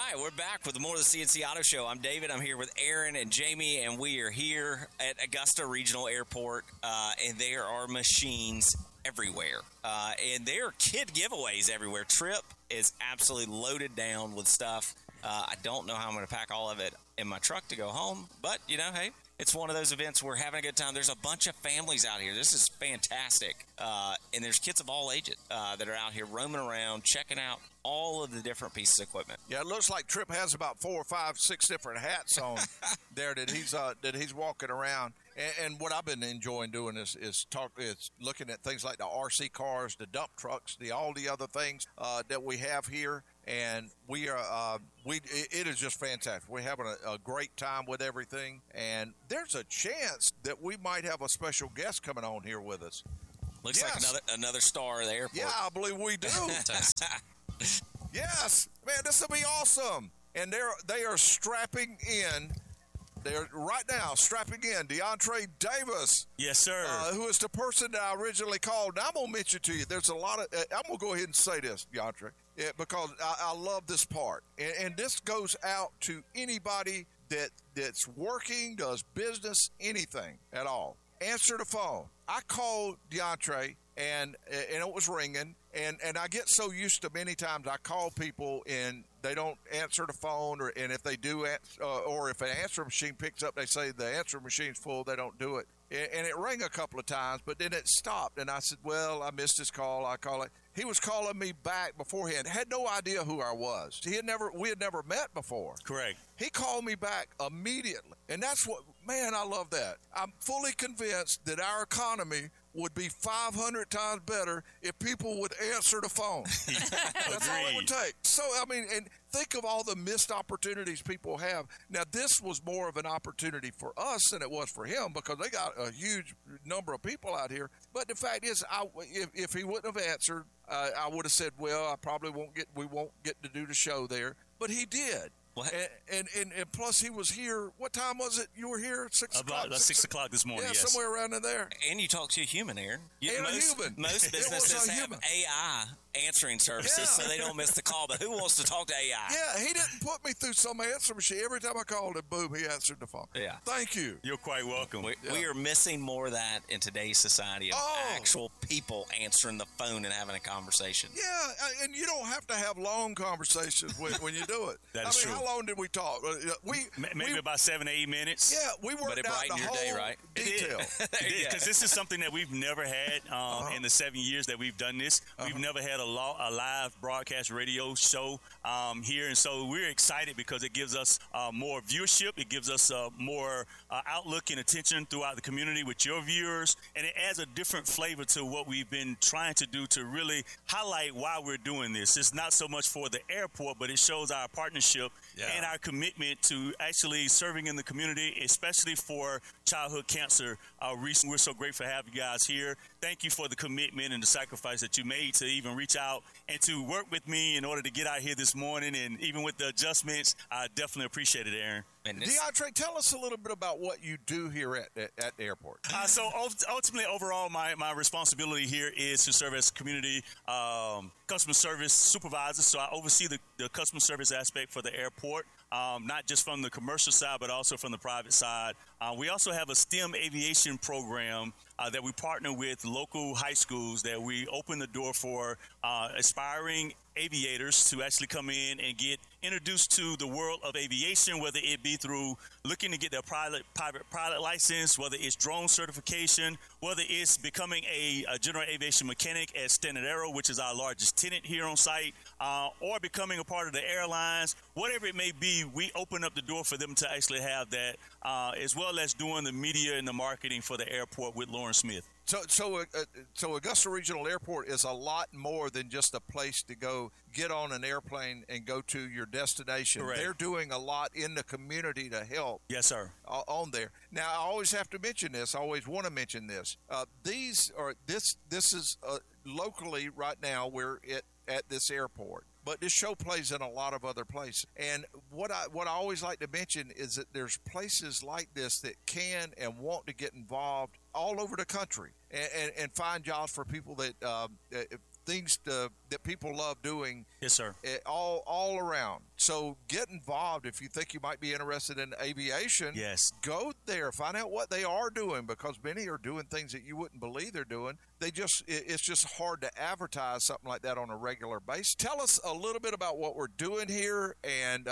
right, we're back with more of the CNC Auto Show. I'm David. I'm here with Aaron and Jamie, and we are here at Augusta Regional Airport, and there are machines everywhere. And there are kid giveaways everywhere. Trip is absolutely loaded down with stuff. I don't know how I'm going to pack all of it in my truck to go home, but, hey, it's one of those events we're having a good time. There's a bunch of families out here. This is fantastic. And there's kids of all ages that are out here roaming around, checking out all of the different pieces of equipment. Yeah, it looks like Trip has about 4 or 5, 6 different hats on there that he's walking around. And what I've been enjoying doing is looking at things like the RC cars, the dump trucks, all the other things that we have here. And it is just fantastic. We're having a great time with everything. And there's a chance that we might have a special guest coming on here with us. Looks like another star of the airport. Yeah, I believe we do. Yes, man, this will be awesome. And they are strapping in. They're right now strapping in DeAndre Davis. Yes, sir. Who is the person that I originally called. Now, I'm going to mention to you, there's a lot of, I'm going to go ahead and say this, DeAndre, because I love this part. And this goes out to anybody that's working, does business, anything at all. Answer the phone. I called DeAndre, and it was ringing, and I get so used to many times I call people and they don't answer the phone, and if they do, or if an answer machine picks up, they say the answer machine's full, they don't do it. And it rang a couple of times, but then it stopped, and I said, well, I missed his call. I call it. He was calling me back beforehand. Had no idea who I was. We had never met before. Correct. He called me back immediately, and that's what, man, I love that. I'm fully convinced that our economy would be 500 times better if people would answer the phone. That's all it would take. So, I mean, and think of all the missed opportunities people have. Now, this was more of an opportunity for us than it was for him because they got a huge number of people out here. But the fact is, if he wouldn't have answered, I would have said, well, we won't get to do the show there. But he did. And plus he was here. What time was it? You were here at 6 o'clock? About 6 o'clock this morning, yes. Somewhere around in there. And you talk to a human, Aaron. A human. Most businesses have AI answering services, so they don't miss the call. But who wants to talk to AI? Yeah, he didn't put me through some answer machine. Every time I called him, boom, he answered the phone. Yeah. Thank you. You're quite welcome. We are missing more of that in today's society of actual people answering the phone and having a conversation. Yeah, and you don't have to have long conversations when you do it. That is true. How long did we talk? Maybe about 7 to 8 minutes. Yeah, we worked out the whole day, right? detail. Because this is something that we've never had in the 7 years that we've done this. We've never had a live broadcast radio show here, and so we're excited because it gives us more viewership. It gives us more outlook and attention throughout the community with your viewers, and it adds a different flavor to what we've been trying to do to really highlight why we're doing this. It's not so much for the airport, but it shows our partnership and our commitment to actually serving in the community, especially for childhood cancer. We're so grateful to have you guys here. Thank you for the commitment and the sacrifice that you made to even reach out and to work with me in order to get out here this morning. And even with the adjustments, I definitely appreciate it, Aaron. DeAndre, tell us a little bit about what you do here at the airport. So ultimately, overall, my responsibility here is to serve as community customer service supervisor. So I oversee the customer service aspect for the airport, not just from the commercial side, but also from the private side. We also have a STEM aviation program that we partner with local high schools that we open the door for aspiring aviators to actually come in and get introduced to the world of aviation, whether it be through looking to get their private pilot license, whether it's drone certification, whether it's becoming a general aviation mechanic at StandardAero, which is our largest tenant here on site, or becoming a part of the airlines, whatever it may be, we open up the door for them to actually have that, as well as doing the media and the marketing for the airport with Lauren Smith. So Augusta Regional Airport is a lot more than just a place to go get on an airplane and go to your destination. Correct. They're doing a lot in the community to help. Yes, sir. On there. Now, I always have to mention this. I always want to mention this. This is locally right now. We're at this airport. But this show plays in a lot of other places. And what I always like to mention is that there's places like this that can and want to get involved all over the country and find jobs for people that things that people love doing. Yes, sir. All around. So get involved if you think you might be interested in aviation. Yes. Go there, find out what they are doing, because many are doing things that you wouldn't believe they're doing. It's just hard to advertise something like that on a regular basis. Tell us a little bit about what we're doing here and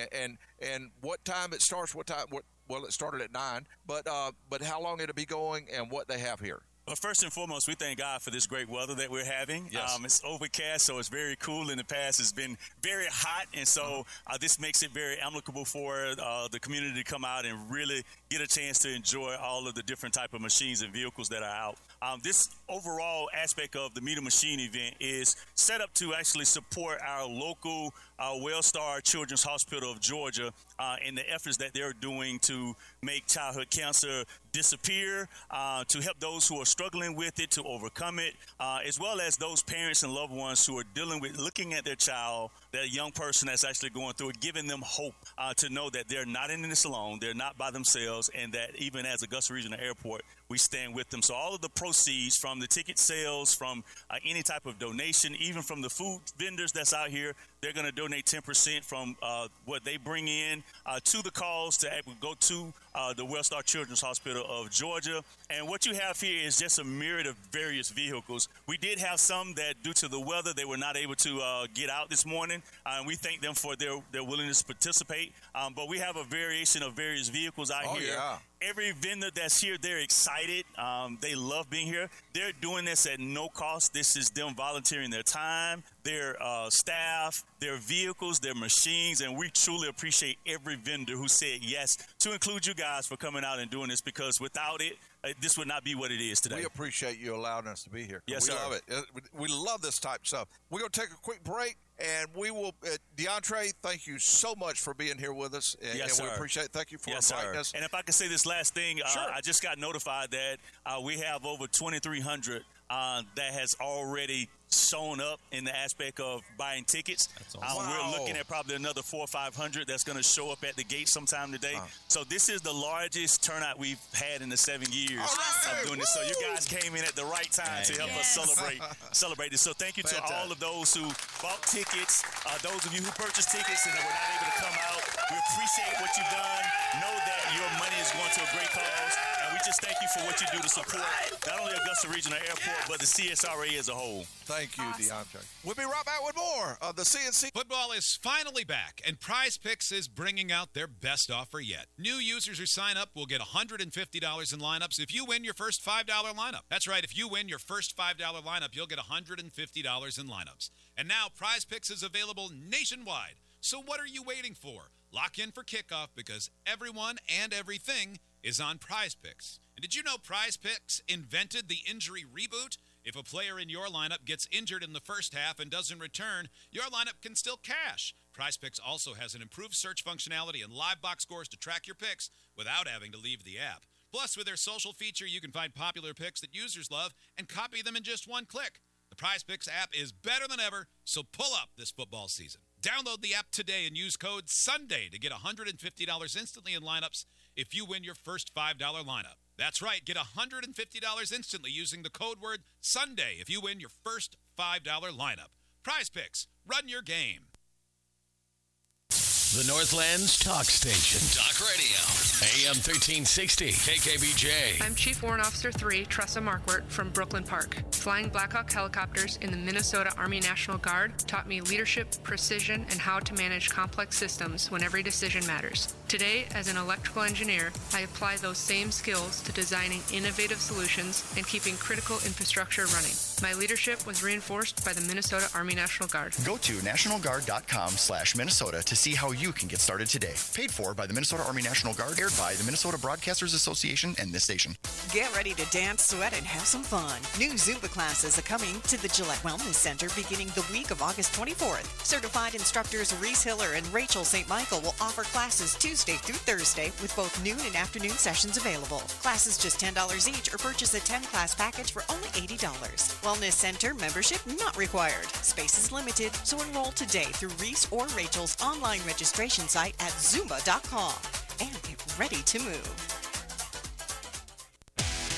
what time it starts. Well, it started at 9, but how long it'll be going and what they have here. Well, first and foremost, we thank God for this great weather that we're having. Yes. It's overcast, so it's very cool. In the past, it's been very hot, and so this makes it very amicable for the community to come out and really get a chance to enjoy all of the different type of machines and vehicles that are out. This overall aspect of the Meet a Machine event is set up to actually support our local Wellstar Children's Hospital of Georgia in the efforts that they're doing to make childhood cancer disappear, to help those who are struggling with it to overcome it, as well as those parents and loved ones who are dealing with looking at their child, that young person that's actually going through it, giving them hope to know that they're not in this alone, they're not by themselves, and that even as Augusta Regional Airport, we stand with them. So all of the proceeds from the ticket sales, from any type of donation, even from the food vendors that's out here, they're going to donate 10% from what they bring in to the cause to go to the Wellstar Children's Hospital of Georgia. And what you have here is just a myriad of various vehicles. We did have some that, due to the weather, they were not able to get out this morning. And we thank them for their willingness to participate. But we have a variation of various vehicles out here. Yeah. Every vendor that's here, they're excited. They love being here. They're doing this at no cost. This is them volunteering their time, their staff, their vehicles, their machines, and we truly appreciate every vendor who said yes to include you guys for coming out and doing this, because without it, this would not be what it is today. We appreciate you allowing us to be here. Yes, we sir. love it. We love this type of stuff. We're going to take a quick break, and we will. DeAndre, thank you so much for being here with us. And, Yes, and we sir. appreciate it. Thank you for Yes, inviting sir. us. And if I could say this last thing, Sure. I just got notified that we have over 2,300 that has already shown up in the aspect of buying tickets. That's awesome. Wow. We're looking at probably another 400 or 500 that's going to show up at the gate sometime today. So this is the largest turnout we've had in the 7 years Awesome. of doing this. So you guys came in at the right time to help us celebrate this. So thank you to all of those who bought tickets, those of you who purchased tickets and that were not able to come out. We appreciate what you've done. Know that your money is going to a great cause. And we just thank you for what you do to support not only Augusta Regional Airport, but the CSRA as a whole. Thank you, DeAndre. We'll be right back with more of the CNC. Football is finally back, and Prize Picks is bringing out their best offer yet. New users who sign up will get $150 in lineups if you win your first $5 lineup. That's right, if you win your first $5 lineup, you'll get $150 in lineups. And now Prize Picks is available nationwide. So what are you waiting for? Lock in for kickoff, because everyone and everything is on Prize Picks. And did you know Prize Picks invented the injury reboot? If a player in your lineup gets injured in the first half and doesn't return, your lineup can still cash. Prize Picks also has an improved search functionality and live box scores to track your picks without having to leave the app. Plus, with their social feature, you can find popular picks that users love and copy them in just one click. The Prize Picks app is better than ever, so pull up this football season. Download the app today and use code SUNDAY to get $150 instantly in lineups if you win your first $5 lineup. That's right, get $150 instantly using the code word SUNDAY if you win your first $5 lineup. Prize Picks, run your game. The Northland's Talk Station. Talk Radio. AM 1360. KKBJ. I'm Chief Warrant Officer 3, Tressa Markwart from Brooklyn Park. Flying Black Hawk helicopters in the Minnesota Army National Guard taught me leadership, precision, and how to manage complex systems when every decision matters. Today, as an electrical engineer, I apply those same skills to designing innovative solutions and keeping critical infrastructure running. My leadership was reinforced by the Minnesota Army National Guard. Go to nationalguard.com/Minnesota to see how you can get started today. Paid for by the Minnesota Army National Guard, aired by the Minnesota Broadcasters Association and this station. Get ready to dance, sweat, and have some fun. New Zumba classes are coming to the Gillette Wellness Center beginning the week of August 24th. Certified instructors Reese Hiller and Rachel St. Michael will offer classes Tuesday through Thursday with both noon and afternoon sessions available. Classes just $10 each, or purchase a 10-class package for only $80. Wellness Center membership not required. Space is limited, so enroll today through Reese or Rachel's online registration site at Zumba.com and get ready to move. Blaney's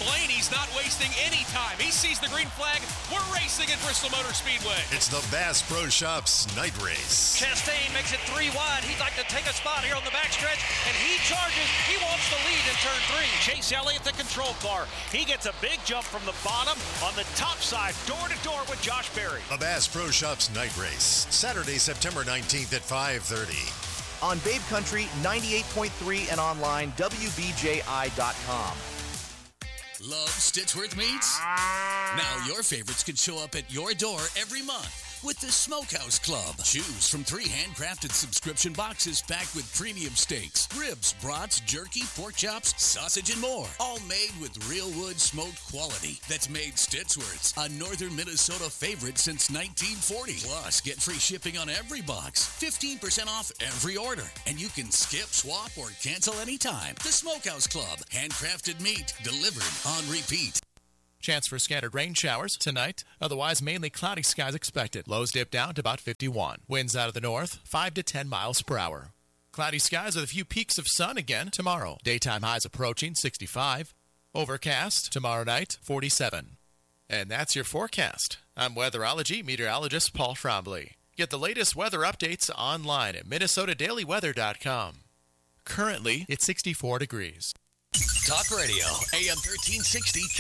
not wasting any time. He sees the green flag. We're racing at Bristol Motor Speedway. It's the Bass Pro Shops Night Race. Chastain makes it 3 wide. He'd like to take a spot here on the backstretch, and he charges. He wants the lead in turn 3. Chase Elliott, the control car. He gets a big jump from the bottom on the top side, door to door with Josh Berry. The Bass Pro Shops Night Race, Saturday, September 19th at 5:30. On Babe Country 98.3 and online, WBJI.com. Love Stitchworth Meats? Now your favorites can show up at your door every month with the Smokehouse Club. Choose from 3 handcrafted subscription boxes packed with premium steaks, ribs, brats, jerky, pork chops, sausage, and more. All made with real wood smoked quality that's made Stitchworth's a northern Minnesota favorite since 1940. Plus, get free shipping on every box, 15% off every order, and you can skip, swap, or cancel anytime. The Smokehouse Club. Handcrafted meat delivered on repeat. Chance for scattered rain showers tonight. Otherwise, mainly cloudy skies expected. Lows dip down to about 51. Winds out of the north, 5 to 10 miles per hour. Cloudy skies with a few peaks of sun again tomorrow. Daytime highs approaching 65. Overcast tomorrow night, 47. And that's your forecast. I'm weatherology meteorologist Paul Trombley. Get the latest weather updates online at MinnesotaDailyWeather.com. Currently, it's 64 degrees. Talk Radio, AM 1360